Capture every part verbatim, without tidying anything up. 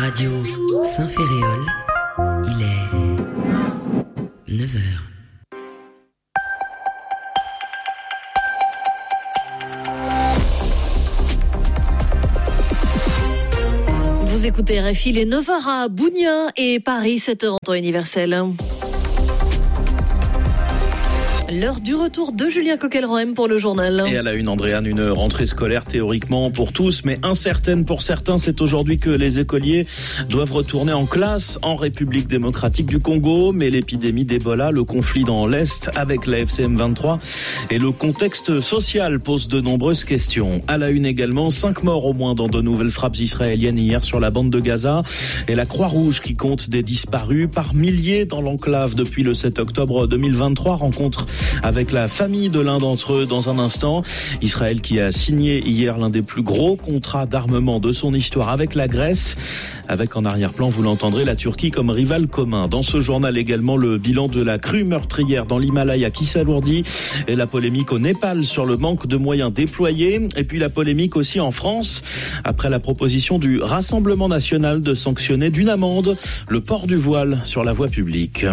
Radio Saint-Féréol, il est neuf heures. Vous écoutez R F I, les neuf heures à Bougnin et Paris, sept heures en temps universel. L'heure du retour de Julien Coquelroem pour le journal. Et à la une, Andréane, une rentrée scolaire théoriquement pour tous, mais incertaine pour certains. C'est aujourd'hui que les écoliers doivent retourner en classe en République démocratique du Congo. Mais l'épidémie d'Ebola, le conflit dans l'Est avec la F C M vingt-trois et le contexte social posent de nombreuses questions. À la une également, cinq morts au moins dans de nouvelles frappes israéliennes hier sur la bande de Gaza. Et la Croix-Rouge qui compte des disparus par milliers dans l'enclave depuis le sept octobre deux mille vingt-trois. Rencontre avec la famille de l'un d'entre eux dans un instant. Israël qui a signé hier l'un des plus gros contrats d'armement de son histoire avec la Grèce. Avec en arrière-plan, vous l'entendrez, la Turquie comme rival commun. Dans ce journal également, le bilan de la crue meurtrière dans l'Himalaya qui s'alourdit et la polémique au Népal sur le manque de moyens déployés. Et puis la polémique aussi en France après la proposition du Rassemblement national de sanctionner d'une amende le port du voile sur la voie publique.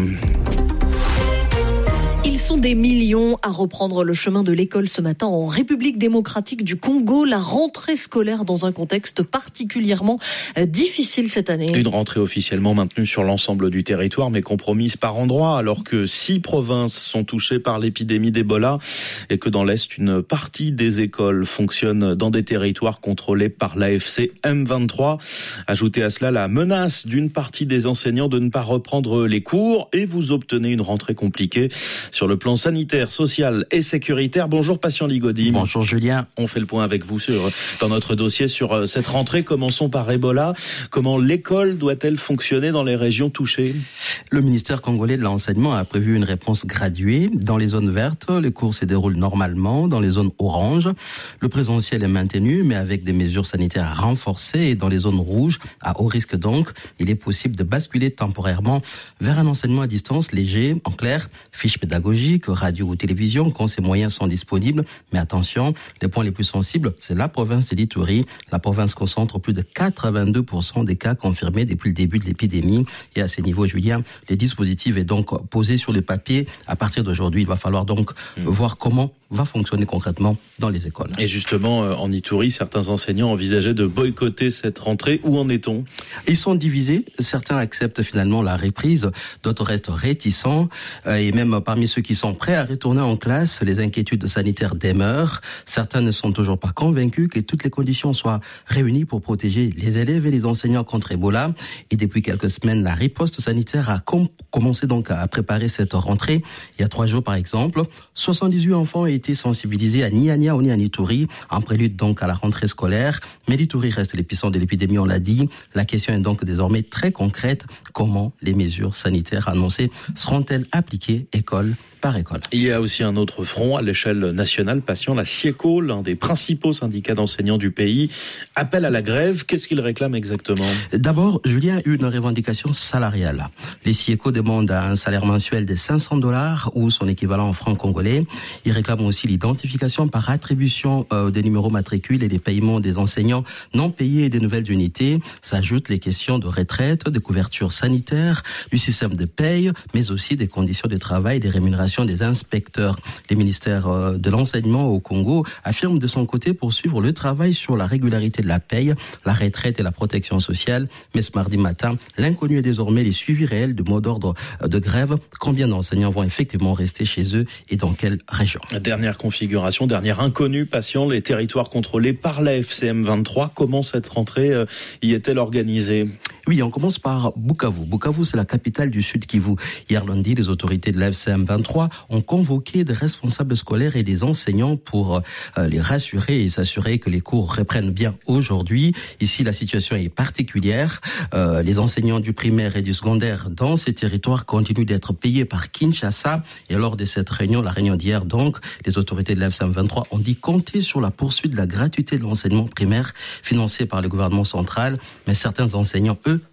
Ils sont des millions à reprendre le chemin de l'école ce matin en République démocratique du Congo. La rentrée scolaire dans un contexte particulièrement difficile cette année. Une rentrée officiellement maintenue sur l'ensemble du territoire, mais compromise par endroits, alors que six provinces sont touchées par l'épidémie d'Ebola et que dans l'Est, une partie des écoles fonctionne dans des territoires contrôlés par la F C M vingt-trois. Ajoutez à cela la menace d'une partie des enseignants de ne pas reprendre les cours et vous obtenez une rentrée compliquée sur le plan sanitaire, social et sécuritaire. Bonjour Patient Ligaudy. Bonjour Julien. On fait le point avec vous sur, dans notre dossier sur cette rentrée. Commençons par Ebola. Comment l'école doit-elle fonctionner dans les régions touchées ? Le ministère congolais de l'enseignement a prévu une réponse graduée. Dans les zones vertes, les cours se déroulent normalement. Dans les zones oranges, le présentiel est maintenu, mais avec des mesures sanitaires renforcées. Et dans les zones rouges, à haut risque donc, il est possible de basculer temporairement vers un enseignement à distance léger. En clair, fiche pédagogique, radio ou télévision, quand ces moyens sont disponibles. Mais attention, les points les plus sensibles, c'est la province d'Ituri. La province concentre plus de quatre-vingt-deux pour cent des cas confirmés depuis le début de l'épidémie. Et à ce niveau, Julien, les dispositifs est donc posé sur le papier. À partir d'aujourd'hui, il va falloir donc mmh. voir comment va fonctionner concrètement dans les écoles. Et justement, en Ituri, certains enseignants envisageaient de boycotter cette rentrée. Où en est-on ? Ils sont divisés. Certains acceptent finalement la reprise, d'autres restent réticents. Et même parmi ceux qui sont prêts à retourner en classe, les inquiétudes sanitaires demeurent. Certains ne sont toujours pas convaincus que toutes les conditions soient réunies pour protéger les élèves et les enseignants contre Ebola. Et depuis quelques semaines, la riposte sanitaire a com- commencé donc à préparer cette rentrée. Il y a trois jours, par exemple, soixante-dix-huit enfants ont été sensibilisés à Niania ou Nianituri, en prélude donc à la rentrée scolaire. Mais l'Ituri reste l'épicentre de l'épidémie, on l'a dit. La question est donc désormais très concrète. Comment les mesures sanitaires annoncées seront-elles appliquées école par école? Il y a aussi un autre front à l'échelle nationale, Patient, la SIECO, l'un des principaux syndicats d'enseignants du pays, appelle à la grève. Qu'est-ce qu'il réclame exactement ? D'abord, Julien, une revendication salariale. Les SIECO demandent un salaire mensuel de cinq cents dollars ou son équivalent en francs congolais. Ils réclament aussi l'identification par attribution euh, des numéros matricules et des paiements des enseignants non payés et des nouvelles unités. S'ajoutent les questions de retraite, de couverture sanitaire, du système de paye, mais aussi des conditions de travail et des rémunérations des inspecteurs. Les ministères de l'enseignement au Congo affirment de son côté poursuivre le travail sur la régularité de la paye, la retraite et la protection sociale. Mais ce mardi matin, l'inconnu est désormais les suivis réels de mot d'ordre de grève. Combien d'enseignants vont effectivement rester chez eux et dans quelle région ? Dernière configuration, dernière inconnue, Patient, les territoires contrôlés par la F C M vingt-trois. Comment cette rentrée euh, y est-elle organisée ? Oui, on commence par Bukavu. Bukavu, c'est la capitale du Sud Kivu. Hier lundi, les autorités de la F C M vingt-trois ont convoqué des responsables scolaires et des enseignants pour euh, les rassurer et s'assurer que les cours reprennent bien aujourd'hui. Ici, la situation est particulière. Euh, les enseignants du primaire et du secondaire dans ces territoires continuent d'être payés par Kinshasa. Et lors de cette réunion, la réunion d'hier donc, les autorités de la F C M vingt-trois ont dit compter sur la poursuite de la gratuité de l'enseignement primaire financé par le gouvernement central. Mais certains enseignants, eux,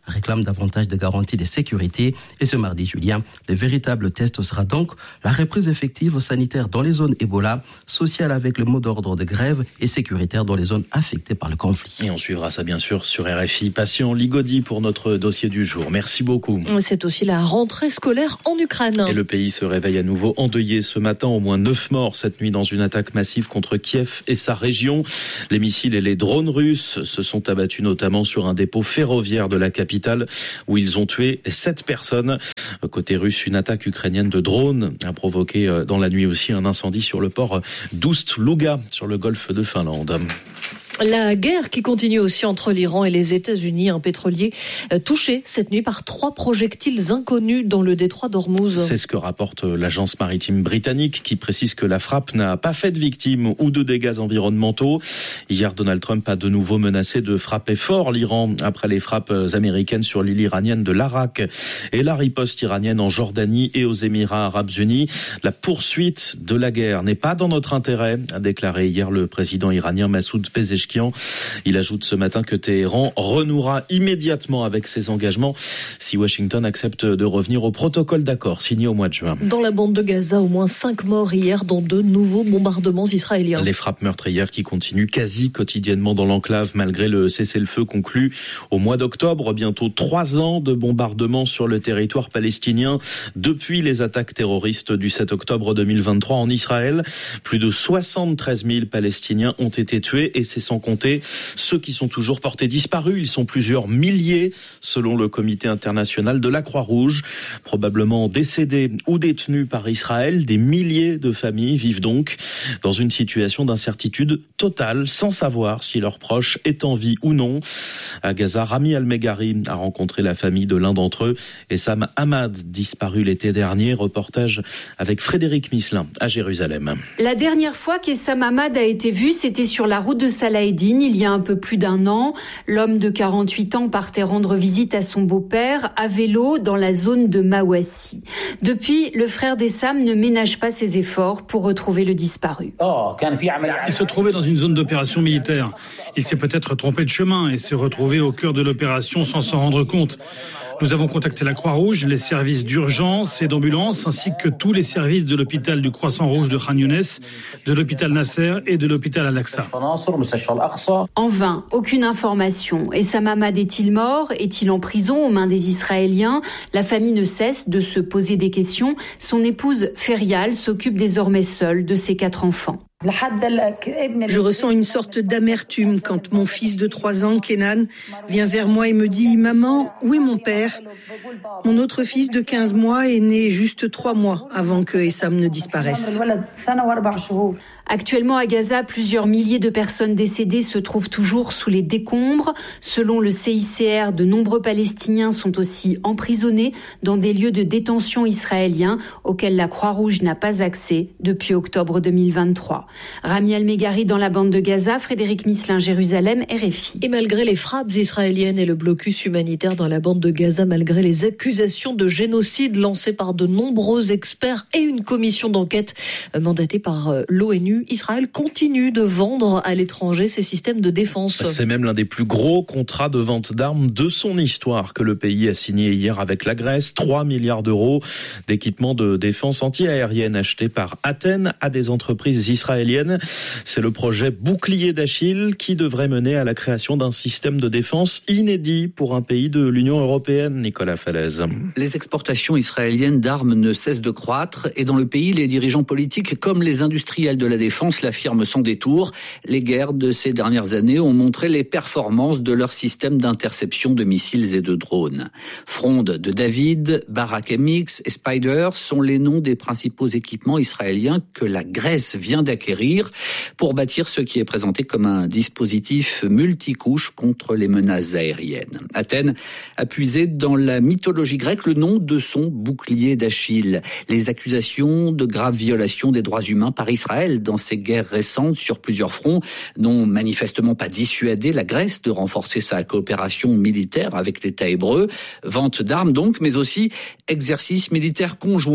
réclament davantage de garanties de sécurité. Et ce mardi, Julien, le véritable test sera donc la reprise effective sanitaire dans les zones Ebola, sociale avec le mot d'ordre de grève et sécuritaire dans les zones affectées par le conflit. Et on suivra ça bien sûr sur R F I. Patient Ligodi pour notre dossier du jour. Merci beaucoup. C'est aussi la rentrée scolaire en Ukraine. Et le pays se réveille à nouveau endeuillé ce matin. Au moins neuf morts cette nuit dans une attaque massive contre Kiev et sa région. Les missiles et les drones russes se sont abattus notamment sur un dépôt ferroviaire de la capitale où ils ont tué sept personnes. Côté russe, une attaque ukrainienne de drones a provoqué dans la nuit aussi un incendie sur le port d'Oust-Luga sur le golfe de Finlande. La guerre qui continue aussi entre l'Iran et les États-Unis, un pétrolier touché cette nuit par trois projectiles inconnus dans le détroit d'Ormuz. C'est ce que rapporte l'agence maritime britannique qui précise que la frappe n'a pas fait de victimes ou de dégâts environnementaux. Hier, Donald Trump a de nouveau menacé de frapper fort l'Iran après les frappes américaines sur l'île iranienne de l'Arak et la riposte iranienne en Jordanie et aux Émirats arabes unis. La poursuite de la guerre n'est pas dans notre intérêt, a déclaré hier le président iranien Massoud Pezeshkian. Il ajoute ce matin que Téhéran renouera immédiatement avec ses engagements si Washington accepte de revenir au protocole d'accord signé au mois de juin. Dans la bande de Gaza, au moins cinq morts hier dans de nouveaux bombardements israéliens. Les frappes meurtrières qui continuent quasi quotidiennement dans l'enclave malgré le cessez-le-feu conclu au mois d'octobre. Bientôt trois ans de bombardements sur le territoire palestinien depuis les attaques terroristes du sept octobre deux mille vingt-trois en Israël. Plus de soixante-treize mille Palestiniens ont été tués et c'est sans compter ceux qui sont toujours portés disparus. Ils sont plusieurs milliers selon le comité international de la Croix-Rouge, probablement décédés ou détenus par Israël. Des milliers de familles vivent donc dans une situation d'incertitude totale, sans savoir si leur proche est en vie ou non. À Gaza, Rami Al-Meghari a rencontré la famille de l'un d'entre eux, Essam Hamad, disparu l'été dernier. Reportage avec Frédéric Misselin à Jérusalem. La dernière fois qu'Essam Hamad a été vu, c'était sur la route de Salah il y a un peu plus d'un an. L'homme de quarante-huit ans partait rendre visite à son beau-père à vélo dans la zone de Mawassi. Depuis, le frère d'Essam ne ménage pas ses efforts pour retrouver le disparu. Il se trouvait dans une zone d'opération militaire. Il s'est peut-être trompé de chemin et s'est retrouvé au cœur de l'opération sans s'en rendre compte. Nous avons contacté la Croix-Rouge, les services d'urgence et d'ambulance, ainsi que tous les services de l'hôpital du Croissant-Rouge de Khan Younes, de l'hôpital Nasser et de l'hôpital Al-Aqsa. En vain, aucune information. Essam Hamad est-il mort? Est-il en prison aux mains des Israéliens? La famille ne cesse de se poser des questions. Son épouse Ferial s'occupe désormais seule de ses quatre enfants. Je ressens une sorte d'amertume quand mon fils de trois ans, Kenan, vient vers moi et me dit « Maman, où est mon père ?» Mon autre fils de quinze mois est né juste trois mois avant que Essam ne disparaisse. Actuellement à Gaza, plusieurs milliers de personnes décédées se trouvent toujours sous les décombres. Selon le C I C R, de nombreux Palestiniens sont aussi emprisonnés dans des lieux de détention israéliens auxquels la Croix-Rouge n'a pas accès depuis octobre deux mille vingt-trois. Rami Al-Meghari dans la bande de Gaza, Frédéric Misselin, Jérusalem, R F I. Et malgré les frappes israéliennes et le blocus humanitaire dans la bande de Gaza, malgré les accusations de génocide lancées par de nombreux experts et une commission d'enquête mandatée par l'ONU, Israël continue de vendre à l'étranger ses systèmes de défense. C'est même l'un des plus gros contrats de vente d'armes de son histoire que le pays a signé hier avec la Grèce. trois milliards d'euros d'équipements de défense anti-aérienne achetés par Athènes à des entreprises israéliennes. C'est le projet Bouclier d'Achille qui devrait mener à la création d'un système de défense inédit pour un pays de l'Union européenne. Nicolas Falaise. Les exportations israéliennes d'armes ne cessent de croître et dans le pays, les dirigeants politiques comme les industriels de la défense l'affirment sans détour. Les guerres de ces dernières années ont montré les performances de leur système d'interception de missiles et de drones. Fronde de David, Barak M X et Spider sont les noms des principaux équipements israéliens que la Grèce vient d'acquérir pour bâtir ce qui est présenté comme un dispositif multicouche contre les menaces aériennes. Athènes a puisé dans la mythologie grecque le nom de son bouclier d'Achille. Les accusations de graves violations des droits humains par Israël dans ces guerres récentes sur plusieurs fronts n'ont manifestement pas dissuadé la Grèce de renforcer sa coopération militaire avec l'État hébreu. Vente d'armes donc, mais aussi exercice militaire conjoint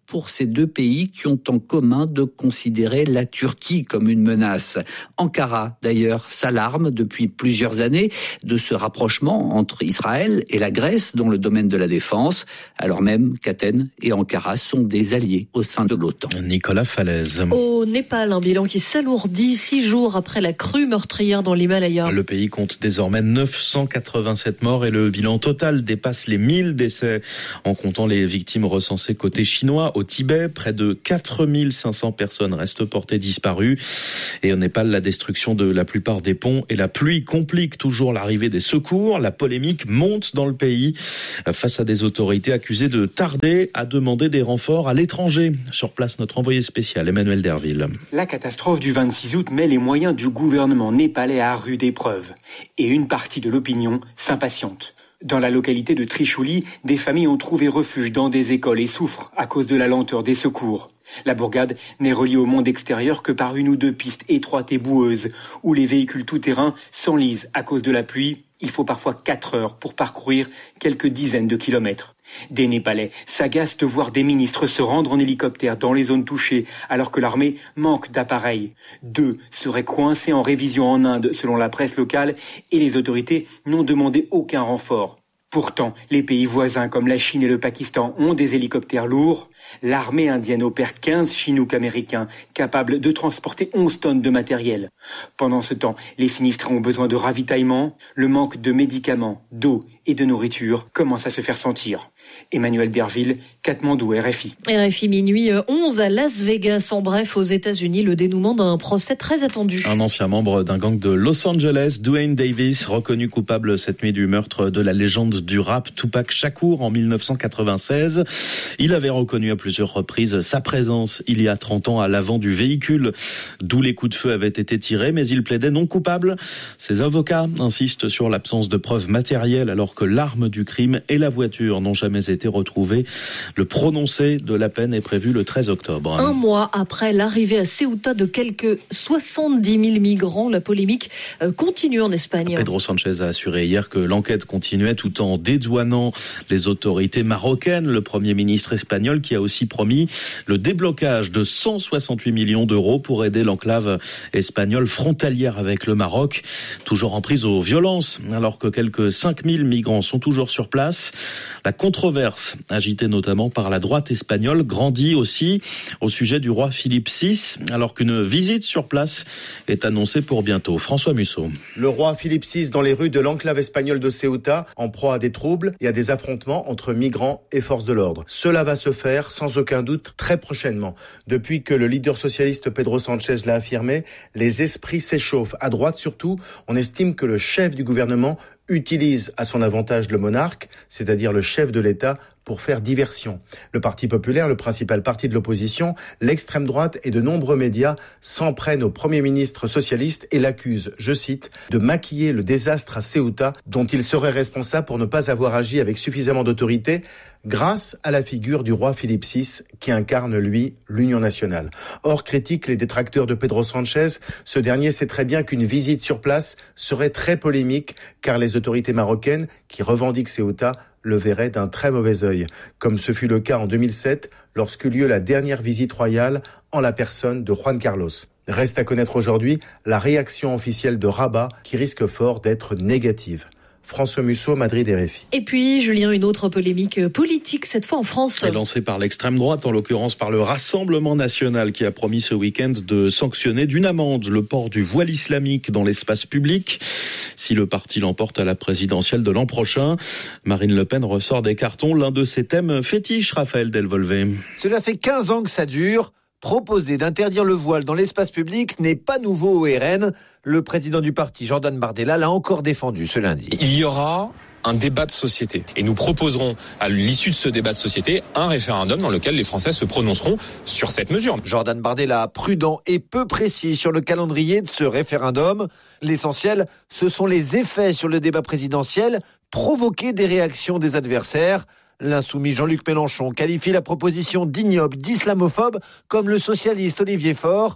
pour ces deux pays qui ont en commun de considérer la Turquie comme une menace. Ankara, d'ailleurs, s'alarme depuis plusieurs années de ce rapprochement entre Israël et la Grèce dans le domaine de la défense, alors même qu'Athènes et Ankara sont des alliés au sein de l'OTAN. Nicolas Falaise. Au Népal, un bilan qui s'alourdit six jours après la crue meurtrière dans l'Himalaya. Le pays compte désormais neuf cent quatre-vingt-sept morts et le bilan total dépasse les mille décès en comptant les victimes recensées côté chinois. Au Tibet, près de quatre mille cinq cents personnes restent portées disparues. Et au Népal, la destruction de la plupart des ponts et la pluie compliquent toujours l'arrivée des secours. La polémique monte dans le pays face à des autorités accusées de tarder à demander des renforts à l'étranger. Sur place, notre envoyé spécial, Emmanuel Derville. La catastrophe du vingt-six août met les moyens du gouvernement népalais à rude épreuve. Et une partie de l'opinion s'impatiente. Dans la localité de Trishuli, des familles ont trouvé refuge dans des écoles et souffrent à cause de la lenteur des secours. La bourgade n'est reliée au monde extérieur que par une ou deux pistes étroites et boueuses, où les véhicules tout-terrain s'enlisent à cause de la pluie. Il faut parfois quatre heures pour parcourir quelques dizaines de kilomètres. Des Népalais s'agacent de voir des ministres se rendre en hélicoptère dans les zones touchées alors que l'armée manque d'appareils. Deux seraient coincés en révision en Inde selon la presse locale et les autorités n'ont demandé aucun renfort. Pourtant, les pays voisins comme la Chine et le Pakistan ont des hélicoptères lourds. L'armée indienne opère quinze Chinook américains capables de transporter onze tonnes de matériel. Pendant ce temps, les sinistrés ont besoin de ravitaillement. Le manque de médicaments, d'eau et de nourriture commence à se faire sentir. Emmanuel Derville, Katmandou, R F I. R F I minuit onze à Las Vegas. En bref, aux États-Unis, le dénouement d'un procès très attendu. Un ancien membre d'un gang de Los Angeles, Duane Davis, reconnu coupable cette nuit du meurtre de la légende du rap Tupac Shakur en dix-neuf cent quatre-vingt-seize. Il avait reconnu à plusieurs reprises sa présence il y a trente ans à l'avant du véhicule d'où les coups de feu avaient été tirés, mais il plaidait non coupable. Ses avocats insistent sur l'absence de preuves matérielles alors que l'arme du crime et la voiture n'ont jamais été retrouvées. Le prononcé de la peine est prévu le treize octobre. Un mois après l'arrivée à Ceuta de quelques soixante-dix mille migrants, la polémique continue en Espagne. Pedro Sanchez a assuré hier que l'enquête continuait tout en dédouanant les autorités marocaines. Le Premier ministre espagnol qui a aussi promis le déblocage de cent soixante-huit millions d'euros pour aider l'enclave espagnole frontalière avec le Maroc, toujours en prise aux violences, alors que quelques cinq mille migrants sont toujours sur place. La controverse, agitée notamment par la droite espagnole, grandit aussi au sujet du roi Philippe six, alors qu'une visite sur place est annoncée pour bientôt. François Musso. Le roi Philippe six dans les rues de l'enclave espagnole de Ceuta, en proie à des troubles et à des affrontements entre migrants et forces de l'ordre. Cela va se faire sans aucun doute très prochainement. Depuis que le leader socialiste Pedro Sanchez l'a affirmé, les esprits s'échauffent. À droite surtout, on estime que le chef du gouvernement utilise à son avantage le monarque, c'est-à-dire le chef de l'État, pour faire diversion. Le Parti populaire, le principal parti de l'opposition, l'extrême droite et de nombreux médias s'en prennent au Premier ministre socialiste et l'accusent, je cite, de maquiller le désastre à Ceuta dont il serait responsable pour ne pas avoir agi avec suffisamment d'autorité grâce à la figure du roi Philippe six qui incarne, lui, l'Union nationale. Or, critiquent les détracteurs de Pedro Sanchez, ce dernier sait très bien qu'une visite sur place serait très polémique car les autorités marocaines qui revendiquent Ceuta le verraient d'un très mauvais œil, comme ce fut le cas en deux mille sept lorsque lieu la dernière visite royale en la personne de Juan Carlos. Reste à connaître aujourd'hui la réaction officielle de Rabat qui risque fort d'être négative. François Musso, Madrid, R F I. Et puis, Julien, une autre polémique politique, cette fois en France. C'est lancée par l'extrême droite, en l'occurrence par le Rassemblement national, qui a promis ce week-end de sanctionner d'une amende le port du voile islamique dans l'espace public. Si le parti l'emporte à la présidentielle de l'an prochain, Marine Le Pen ressort des cartons l'un de ses thèmes fétiches, Raphaël Delvolvé. Cela fait quinze ans que ça dure. Proposer d'interdire le voile dans l'espace public n'est pas nouveau au R N. Le président du parti, Jordan Bardella, l'a encore défendu ce lundi. Il y aura un débat de société. Et nous proposerons, à l'issue de ce débat de société, un référendum dans lequel les Français se prononceront sur cette mesure. Jordan Bardella, prudent et peu précis sur le calendrier de ce référendum. L'essentiel, ce sont les effets sur le débat présidentiel, provoquer des réactions des adversaires. L'insoumis Jean-Luc Mélenchon qualifie la proposition d'ignoble, d'islamophobe, comme le socialiste Olivier Faure.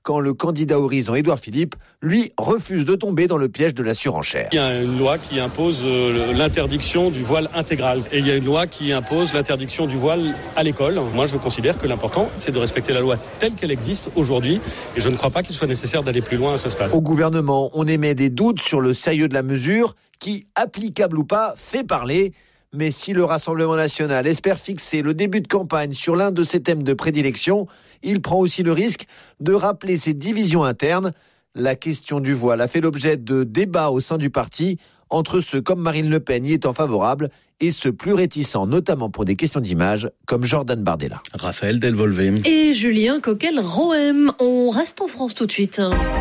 quand le candidat Horizon Édouard Philippe, lui, refuse de tomber dans le piège de la surenchère. Il y a une loi qui impose euh, l'interdiction du voile intégral et il y a une loi qui impose l'interdiction du voile à l'école. Moi, je considère que l'important, c'est de respecter la loi telle qu'elle existe aujourd'hui et je ne crois pas qu'il soit nécessaire d'aller plus loin à ce stade. Au gouvernement, on émet des doutes sur le sérieux de la mesure qui, applicable ou pas, fait parler. Mais si le Rassemblement national espère fixer le début de campagne sur l'un de ses thèmes de prédilection, il prend aussi le risque de rappeler ses divisions internes. La question du voile a fait l'objet de débats au sein du parti, entre ceux comme Marine Le Pen y étant favorable et ceux plus réticents, notamment pour des questions d'image, comme Jordan Bardella. Raphaël Delvolvé. Et Julien Coquel-Rohem. On reste en France tout de suite.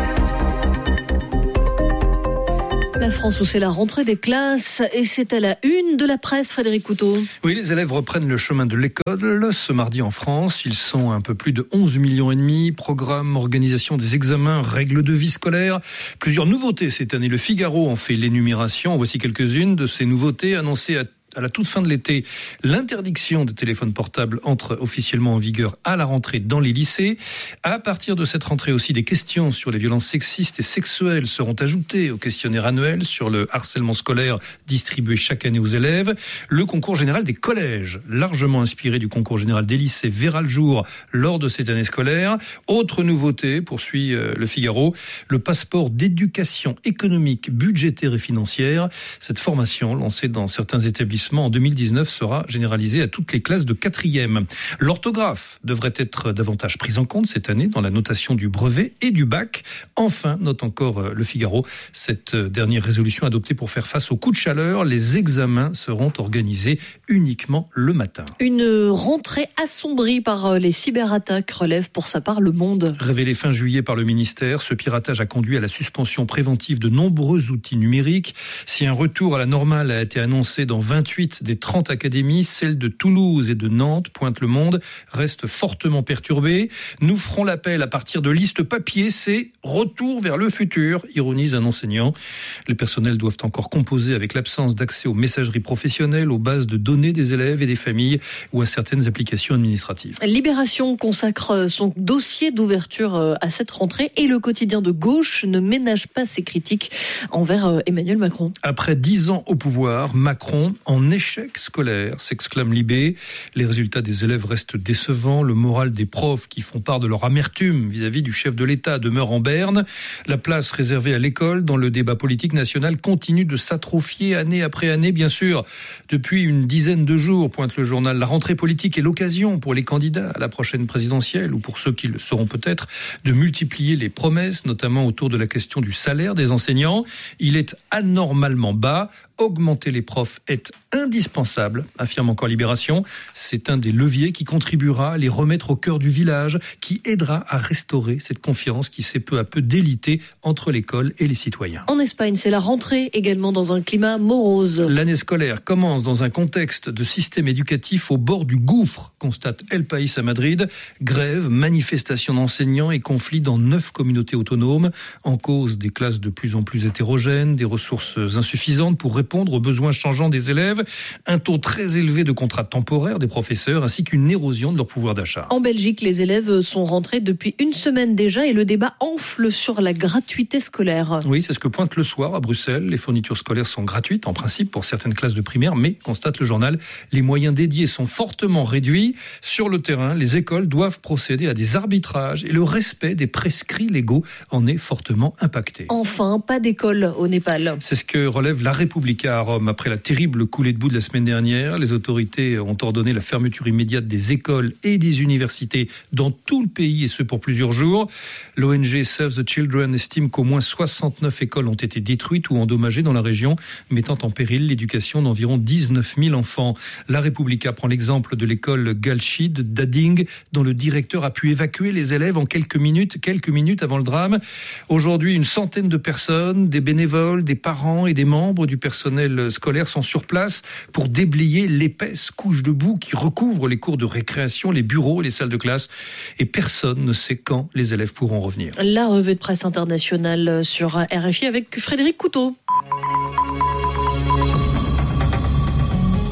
La France où c'est la rentrée des classes et c'est à la une de la presse, Frédéric Couteau. Oui, les élèves reprennent le chemin de l'école ce mardi en France. Ils sont un peu plus de onze millions et demi. Programme, organisation des examens, règles de vie scolaire. Plusieurs nouveautés cette année. Le Figaro en fait l'énumération. Voici quelques-unes de ces nouveautés annoncées à à la toute fin de l'été. L'interdiction des téléphones portables entre officiellement en vigueur à la rentrée dans les lycées. À partir de cette rentrée aussi, des questions sur les violences sexistes et sexuelles seront ajoutées au questionnaire annuel sur le harcèlement scolaire distribué chaque année aux élèves. Le concours général des collèges, largement inspiré du concours général des lycées, verra le jour lors de cette année scolaire. Autre nouveauté, poursuit le Figaro, le passeport d'éducation économique, budgétaire et financière. Cette formation, lancée dans certains établissements en deux mille dix-neuf, sera généralisée à toutes les classes de quatrième. L'orthographe devrait être davantage prise en compte cette année dans la notation du brevet et du bac. Enfin, note encore le Figaro, cette dernière résolution adoptée pour faire face aux coups de chaleur, les examens seront organisés uniquement le matin. Une rentrée assombrie par les cyberattaques, relève pour sa part Le Monde. Révélé fin juillet par le ministère, ce piratage a conduit à la suspension préventive de nombreux outils numériques. Si un retour à la normale a été annoncé dans vingt-huit des trente académies, celles de Toulouse et de Nantes, pointe Le Monde, restent fortement perturbées. Nous ferons l'appel à partir de listes papier, c'est retour vers le futur, ironise un enseignant. Les personnels doivent encore composer avec l'absence d'accès aux messageries professionnelles, aux bases de données des élèves et des familles ou à certaines applications administratives. Libération consacre son dossier d'ouverture à cette rentrée et le quotidien de gauche ne ménage pas ses critiques envers Emmanuel Macron. Après dix ans au pouvoir, Macron en échec scolaire, s'exclame Libé. Les résultats des élèves restent décevants. Le moral des profs qui font part de leur amertume vis-à-vis du chef de l'État demeure en berne. La place réservée à l'école dans le débat politique national continue de s'atrophier année après année, bien sûr. Depuis une dizaine de jours, pointe le journal, la rentrée politique est l'occasion pour les candidats à la prochaine présidentielle ou pour ceux qui le seront peut-être de multiplier les promesses, notamment autour de la question du salaire des enseignants. Il est anormalement bas. Augmenter les profs est indispensable, affirme encore Libération. C'est un des leviers qui contribuera à les remettre au cœur du village, qui aidera à restaurer cette confiance qui s'est peu à peu délitée entre l'école et les citoyens. En Espagne, c'est la rentrée également dans un climat morose. L'année scolaire commence dans un contexte de système éducatif au bord du gouffre, constate El País à Madrid. Grève, manifestations d'enseignants et conflits dans neuf communautés autonomes. En cause des classes de plus en plus hétérogènes, des ressources insuffisantes pour répondre aux besoins changeants des élèves, un taux très élevé de contrats temporaires des professeurs ainsi qu'une érosion de leur pouvoir d'achat. En Belgique, les élèves sont rentrés depuis une semaine déjà et le débat enfle sur la gratuité scolaire. Oui, c'est ce que pointe Le Soir à Bruxelles. Les fournitures scolaires sont gratuites en principe pour certaines classes de primaire, mais, constate le journal, les moyens dédiés sont fortement réduits. Sur le terrain, les écoles doivent procéder à des arbitrages et le respect des prescrits légaux en est fortement impacté. Enfin, pas d'école au Népal. C'est ce que relève La Repubblica à Rome. Après la terrible coulée de boue de la semaine dernière, les autorités ont ordonné la fermeture immédiate des écoles et des universités dans tout le pays, et ce pour plusieurs jours. L'O N G Save the Children estime qu'au moins soixante-neuf écoles ont été détruites ou endommagées dans la région, mettant en péril l'éducation d'environ dix-neuf mille enfants. La Repubblica prend l'exemple de l'école Galchid d'Ading, dont le directeur a pu évacuer les élèves en quelques minutes, quelques minutes avant le drame. Aujourd'hui, une centaine de personnes, des bénévoles, des parents et des membres du personnel scolaire sont sur place pour déblayer l'épaisse couche de boue qui recouvre les cours de récréation, les bureaux et les salles de classe. Et personne ne sait quand les élèves pourront revenir. La revue de presse internationale sur R F I avec Frédéric Couteau. Si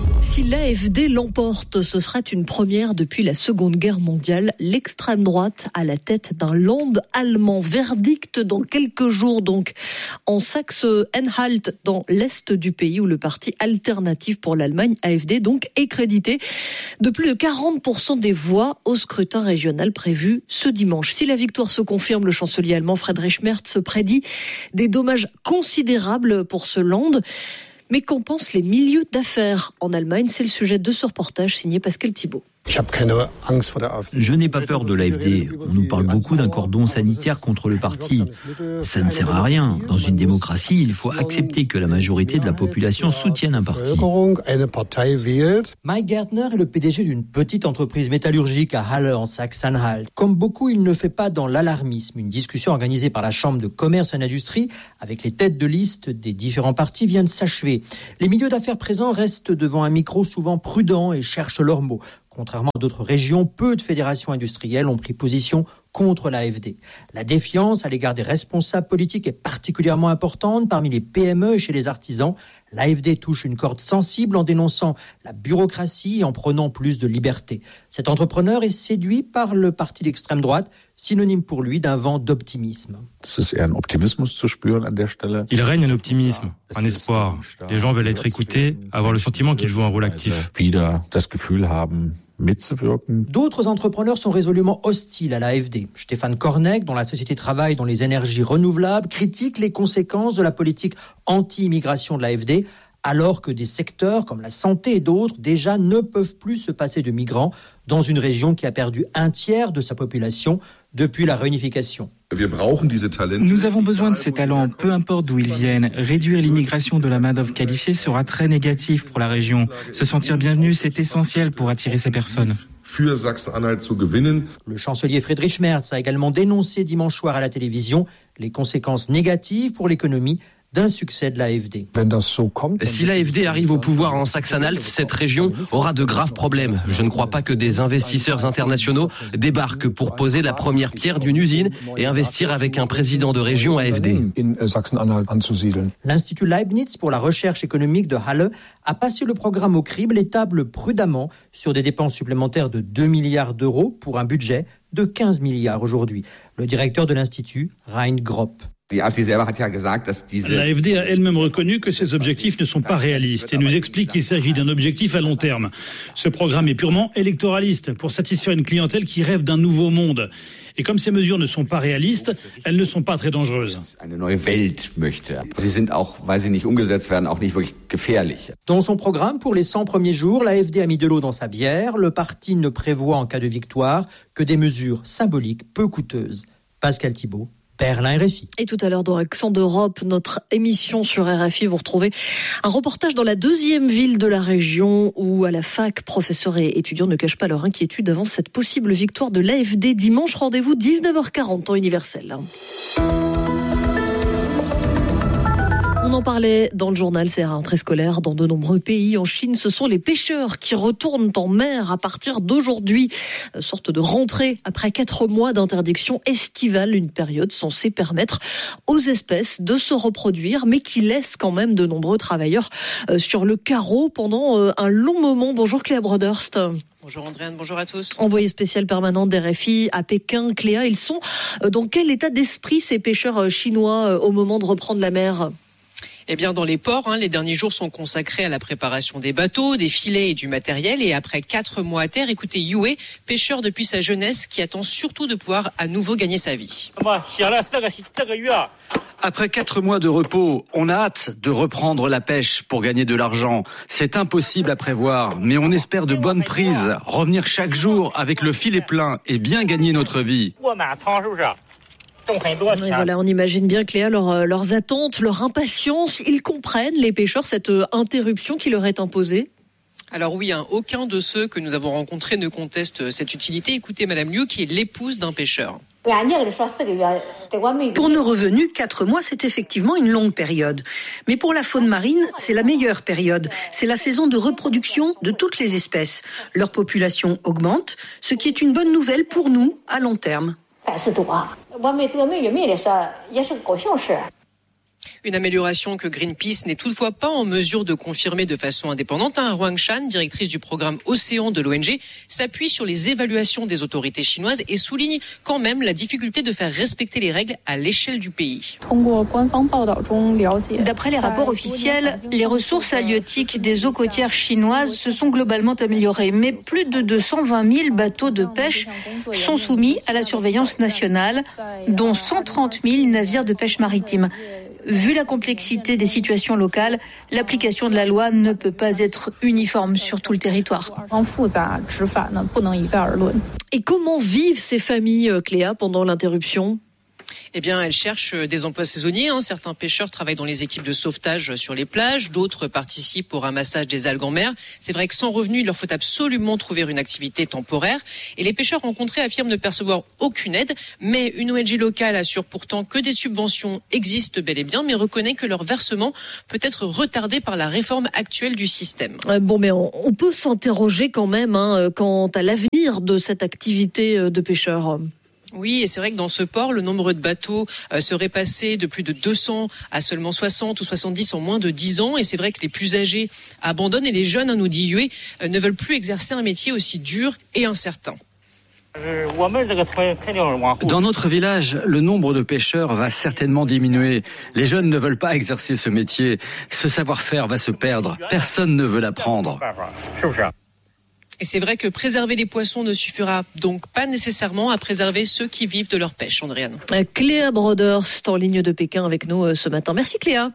l'A F D l'emporte. Ce serait une première depuis la Seconde Guerre mondiale. L'extrême droite à la tête d'un Land allemand. Verdict dans quelques jours donc en Saxe-Anhalt, dans l'est du pays, où le parti alternatif pour l'Allemagne, A F D, donc est crédité de plus de quarante pour cent des voix au scrutin régional prévu ce dimanche. Si la victoire se confirme, le chancelier allemand Friedrich Merz prédit des dommages considérables pour ce Land. Mais qu'en pensent les milieux d'affaires en Allemagne? C'est le sujet de ce reportage signé Pascal Thibault. Je n'ai pas peur de l'A F D. On nous parle beaucoup d'un cordon sanitaire contre le parti. Ça ne sert à rien. Dans une démocratie, il faut accepter que la majorité de la population soutienne un parti. Mike Gärtner est le P D G d'une petite entreprise métallurgique à Halle en Saxe-Anhalt. Comme beaucoup, il ne fait pas dans l'alarmisme. Une discussion organisée par la Chambre de commerce et d'industrie avec les têtes de liste des différents partis vient de s'achever. Les milieux d'affaires présents restent devant un micro souvent prudents et cherchent leurs mots. Contrairement à d'autres régions, peu de fédérations industrielles ont pris position contre l'A F D. La défiance à l'égard des responsables politiques est particulièrement importante parmi les P M E et chez les artisans. L'A F D touche une corde sensible en dénonçant la bureaucratie et en prenant plus de liberté. Cet entrepreneur est séduit par le parti d'extrême droite, synonyme pour lui d'un vent d'optimisme. Il règne un optimisme, un espoir. Les gens veulent être écoutés, avoir le sentiment qu'ils jouent un rôle actif. D'autres entrepreneurs sont résolument hostiles à l'A F D. Stéphane Kornek, dont la société travaille dans les énergies renouvelables, critique les conséquences de la politique anti-immigration de l'A F D, alors que des secteurs comme la santé et d'autres déjà ne peuvent plus se passer de migrants dans une région qui a perdu un tiers de sa population depuis la réunification. Nous avons besoin de ces talents, peu importe d'où ils viennent. Réduire l'immigration de la main-d'œuvre qualifiée sera très négatif pour la région. Se sentir bienvenu, c'est essentiel pour attirer ces personnes. Le chancelier Friedrich Merz a également dénoncé dimanche soir à la télévision les conséquences négatives pour l'économie d'un succès de l'A F D. Si l'A F D arrive au pouvoir en Saxe-Anhalt, cette région aura de graves problèmes. Je ne crois pas que des investisseurs internationaux débarquent pour poser la première pierre d'une usine et investir avec un président de région A F D. L'Institut Leibniz pour la recherche économique de Halle a passé le programme au crible et table prudemment sur des dépenses supplémentaires de deux milliards d'euros pour un budget de quinze milliards aujourd'hui. Le directeur de l'Institut, Rein Gropp. L'A F D a elle-même reconnu que ces objectifs ne sont pas réalistes et nous explique qu'il s'agit d'un objectif à long terme. Ce programme est purement électoraliste pour satisfaire une clientèle qui rêve d'un nouveau monde. Et comme ces mesures ne sont pas réalistes, elles ne sont pas très dangereuses. Dans son programme pour les cent premiers jours, l'A F D a mis de l'eau dans sa bière. Le parti ne prévoit en cas de victoire que des mesures symboliques peu coûteuses. Pascal Thibault, Berlin R F I. Et tout à l'heure dans Accent d'Europe, notre émission sur R F I, vous retrouvez un reportage dans la deuxième ville de la région où à la fac, professeurs et étudiants ne cachent pas leur inquiétude avant cette possible victoire de l'A F D dimanche. Rendez-vous dix-neuf heures quarante, temps universel. On en parlait dans le journal, c'est la rentrée scolaire dans de nombreux pays. En Chine, ce sont les pêcheurs qui retournent en mer à partir d'aujourd'hui. Sorte de rentrée après quatre mois d'interdiction estivale, une période censée permettre aux espèces de se reproduire, mais qui laisse quand même de nombreux travailleurs sur le carreau pendant un long moment. Bonjour Cléa Broderst. Bonjour Andréane, bonjour à tous. Envoyée spéciale permanente d'R F I à Pékin, Cléa, ils sont dans quel état d'esprit ces pêcheurs chinois au moment de reprendre la mer ? Eh bien, dans les ports, hein, les derniers jours sont consacrés à la préparation des bateaux, des filets et du matériel. Et après quatre mois à terre, écoutez Yue, pêcheur depuis sa jeunesse, qui attend surtout de pouvoir à nouveau gagner sa vie. Après quatre mois de repos, on a hâte de reprendre la pêche pour gagner de l'argent. C'est impossible à prévoir, mais on espère de bonnes prises, revenir chaque jour avec le filet plein et bien gagner notre vie. Et voilà, on imagine bien, Cléa, leur, leurs attentes, leur impatience. Ils comprennent, les pêcheurs, cette interruption qui leur est imposée ? Alors oui, hein, aucun de ceux que nous avons rencontrés ne conteste cette utilité. Écoutez Madame Liu, qui est l'épouse d'un pêcheur. Pour nos revenus, quatre mois, c'est effectivement une longue période. Mais pour la faune marine, c'est la meilleure période. C'est la saison de reproduction de toutes les espèces. Leur population augmente, ce qui est une bonne nouvelle pour nous à long terme. Une amélioration que Greenpeace n'est toutefois pas en mesure de confirmer de façon indépendante. Huang Shan, directrice du programme Océan de l'O N G, s'appuie sur les évaluations des autorités chinoises et souligne quand même la difficulté de faire respecter les règles à l'échelle du pays. D'après les rapports officiels, les ressources halieutiques des eaux côtières chinoises se sont globalement améliorées, mais plus de deux cent vingt mille bateaux de pêche sont soumis à la surveillance nationale, dont cent trente mille navires de pêche maritime. Vu la complexité des situations locales, l'application de la loi ne peut pas être uniforme sur tout le territoire. Et comment vivent ces familles, Cléa, pendant l'interruption ? Eh bien, elles cherchent des emplois saisonniers. Hein. Certains pêcheurs travaillent dans les équipes de sauvetage sur les plages. D'autres participent au ramassage des algues en mer. C'est vrai que sans revenus, il leur faut absolument trouver une activité temporaire. Et les pêcheurs rencontrés affirment ne percevoir aucune aide. Mais une O N G locale assure pourtant que des subventions existent bel et bien, mais reconnaît que leur versement peut être retardé par la réforme actuelle du système. Bon, mais on, on peut s'interroger quand même hein, quant à l'avenir de cette activité de pêcheur. Oui, et c'est vrai que dans ce port, le nombre de bateaux euh, serait passé de plus de deux cents à seulement soixante ou soixante-dix en moins de dix ans. Et c'est vrai que les plus âgés abandonnent et les jeunes, hein, nous dit Yue, euh, ne veulent plus exercer un métier aussi dur et incertain. Dans notre village, le nombre de pêcheurs va certainement diminuer. Les jeunes ne veulent pas exercer ce métier. Ce savoir-faire va se perdre. Personne ne veut l'apprendre. Et c'est vrai que préserver les poissons ne suffira donc pas nécessairement à préserver ceux qui vivent de leur pêche, Andréane. Cléa Broders, en ligne de Pékin avec nous ce matin. Merci Cléa.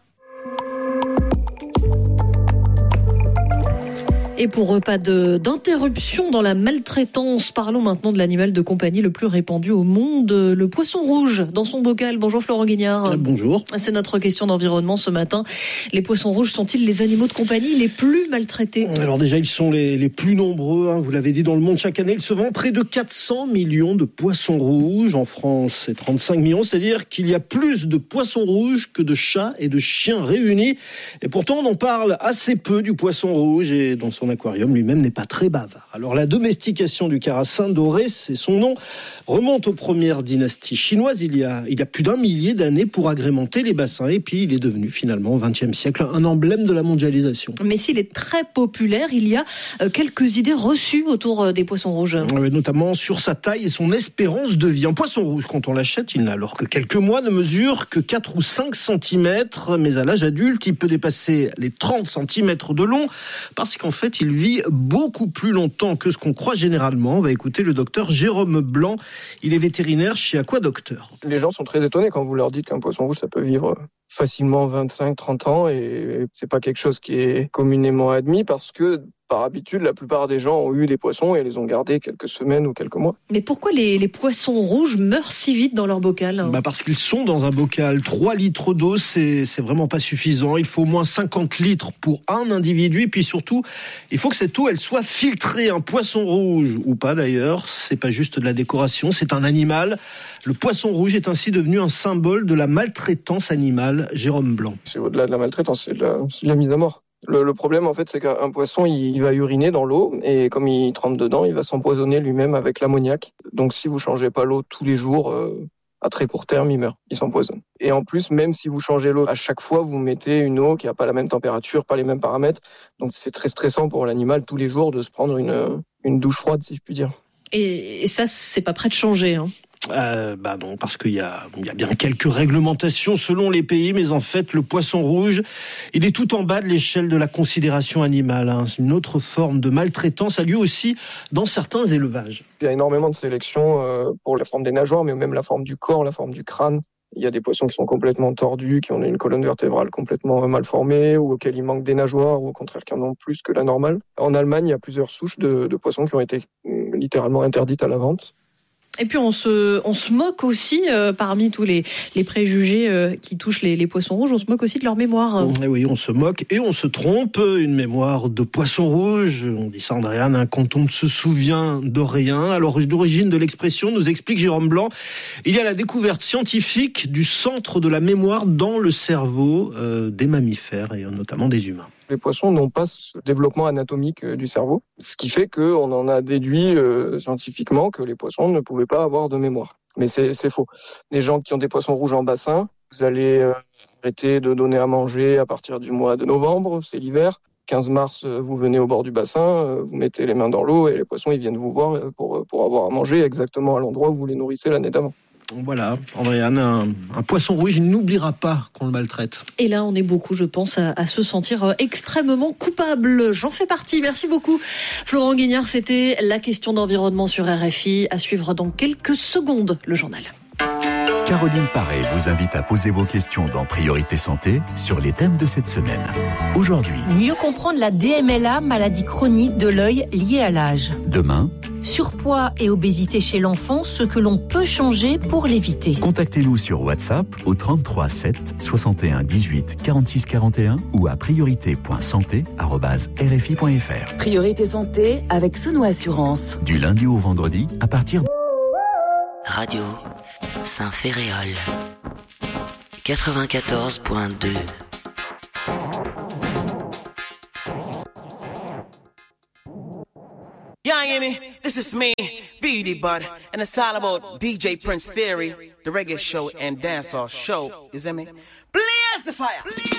Et pour pas de, d'interruption dans la maltraitance, parlons maintenant de l'animal de compagnie le plus répandu au monde, le poisson rouge dans son bocal. Bonjour Florent Guignard. Bonjour. C'est notre question d'environnement ce matin. Les poissons rouges sont-ils les animaux de compagnie les plus maltraités ? Alors déjà, ils sont les, les plus nombreux, hein, vous l'avez dit, dans le monde. Chaque année, il se vend près de quatre cents millions de poissons rouges. En France, c'est trente-cinq millions, c'est-à-dire qu'il y a plus de poissons rouges que de chats et de chiens réunis. Et pourtant, on en parle assez peu du poisson rouge et dans son aquarium lui-même n'est pas très bavard. Alors la domestication du carassin doré, c'est son nom, remonte aux premières dynasties chinoises il y a, il y a plus d'un millier d'années pour agrémenter les bassins. Et puis il est devenu finalement au vingtième siècle un emblème de la mondialisation. Mais s'il est très populaire, il y a quelques idées reçues autour des poissons rouges. Oui, notamment sur sa taille et son espérance de vie. Un poisson rouge, quand on l'achète, il n'a alors que quelques mois, ne mesure que quatre ou cinq centimètres. Mais à l'âge adulte, il peut dépasser les trente centimètres de long parce qu'en fait, il vit beaucoup plus longtemps que ce qu'on croit généralement. On va écouter le docteur Jérôme Blanc. Il est vétérinaire chez Aquadocteur. Les gens sont très étonnés quand vous leur dites qu'un poisson rouge, ça peut vivre facilement vingt-cinq à trente ans et c'est pas quelque chose qui est communément admis parce que par habitude, la plupart des gens ont eu des poissons et les ont gardés quelques semaines ou quelques mois. Mais pourquoi les, les poissons rouges meurent si vite dans leur bocal ? Bah parce qu'ils sont dans un bocal. trois litres d'eau, c'est, c'est vraiment pas suffisant. Il faut au moins cinquante litres pour un individu. Et puis surtout, il faut que cette eau, elle soit filtrée. Un poisson rouge, ou pas d'ailleurs, c'est pas juste de la décoration, c'est un animal. Le poisson rouge est ainsi devenu un symbole de la maltraitance animale. Jérôme Blanc. C'est au-delà de la maltraitance, c'est de la, c'est de la mise à mort. Le, le problème, en fait, c'est qu'un poisson, il, il va uriner dans l'eau et comme il trempe dedans, il va s'empoisonner lui-même avec l'ammoniac. Donc, si vous changez pas l'eau tous les jours, euh, à très court terme, il meurt, il s'empoisonne. Et en plus, même si vous changez l'eau à chaque fois, vous mettez une eau qui a pas la même température, pas les mêmes paramètres. Donc, c'est très stressant pour l'animal tous les jours de se prendre une, une douche froide, si je puis dire. Et, et ça, c'est pas prêt de changer, hein. Euh, bah non, parce qu'il y a, il y a bien quelques réglementations selon les pays, mais en fait, le poisson rouge, il est tout en bas de l'échelle de la considération animale. Hein. Une autre forme de maltraitance a lieu aussi dans certains élevages. Il y a énormément de sélection euh, pour la forme des nageoires, mais même la forme du corps, la forme du crâne. Il y a des poissons qui sont complètement tordus, qui ont une colonne vertébrale complètement mal formée, ou auxquels il manque des nageoires, ou au contraire qui en ont plus que la normale. En Allemagne, il y a plusieurs souches de, de poissons qui ont été euh, littéralement interdites à la vente. Et puis on se, on se moque aussi, euh, parmi tous les, les préjugés euh, qui touchent les, les poissons rouges, on se moque aussi de leur mémoire. Et oui, on se moque et on se trompe. Une mémoire de poisson rouge, on dit ça Andréane, hein, quand on ne se souvient de rien. Alors d'origine de l'expression, nous explique Jérôme Blanc, il y a la découverte scientifique du centre de la mémoire dans le cerveau euh, des mammifères et notamment des humains. Les poissons n'ont pas ce développement anatomique du cerveau, ce qui fait qu'on en a déduit euh, scientifiquement que les poissons ne pouvaient pas avoir de mémoire. Mais c'est, c'est faux. Les gens qui ont des poissons rouges en bassin, vous allez euh, arrêtez de donner à manger à partir du mois de novembre, c'est l'hiver. quinze mars, vous venez au bord du bassin, vous mettez les mains dans l'eau et les poissons ils viennent vous voir pour, pour avoir à manger exactement à l'endroit où vous les nourrissez l'année d'avant. Voilà, Andréane, un, un poisson rouge, il n'oubliera pas qu'on le maltraite. Et là, on est beaucoup, je pense, à, à se sentir extrêmement coupable. J'en fais partie. Merci beaucoup. Florent Guignard, c'était la question d'environnement sur R F I. À suivre dans quelques secondes, le journal. Caroline Paré vous invite à poser vos questions dans Priorité Santé sur les thèmes de cette semaine. Aujourd'hui, mieux comprendre la D M L A, maladie chronique de l'œil liée à l'âge. Demain, surpoids et obésité chez l'enfant, ce que l'on peut changer pour l'éviter. Contactez-nous sur WhatsApp au trente-trois sept soixante et un dix-huit quarante-six quarante et un ou à priorité point santé arobase r f i point f r. Priorité Santé avec Souno Assurance. Du lundi au vendredi à partir de... Radio Saint-Ferréol quatre-vingt-quatorze point deux. Yeah, you hear me? This is me, Beauty Bud, and it's all about D J Prince Theory, the reggae show and dancehall show. You see me? Blaze the fire! Blaze